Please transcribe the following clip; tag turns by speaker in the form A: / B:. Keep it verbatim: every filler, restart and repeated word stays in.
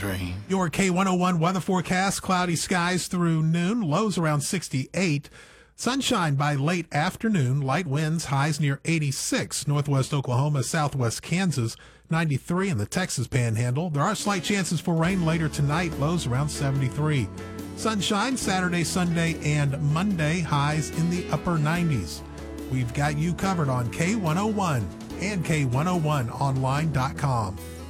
A: dream.
B: Your K one oh one weather forecast, cloudy skies through noon, lows around sixty-eight. Sunshine by late afternoon, light winds, highs near eighty-six. Northwest Oklahoma, southwest Kansas, ninety-three in the Texas Panhandle. There are slight chances for rain later tonight, lows around seventy-three. Sunshine Saturday, Sunday, and Monday, highs in the upper nineties. We've got you covered on K one oh one and K one oh one online dot com.